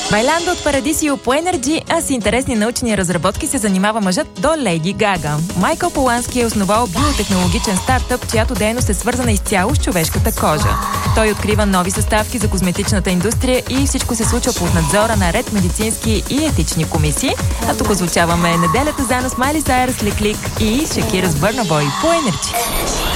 Байландо от Парадисио по Energy, а с интересни научни разработки се занимава мъжът до Леди Гага. Майкъл Полански е основал биотехнологичен стартъп, чиято дейност е свързана изцяло с човешката кожа. Той открива нови съставки за козметичната индустрия и всичко се случва под надзора на ред медицински и етични комисии. А тук озвучаваме неделята заедно с Майли Сайърс, Лик Лик и Шакира с Бърна Бой по Energy.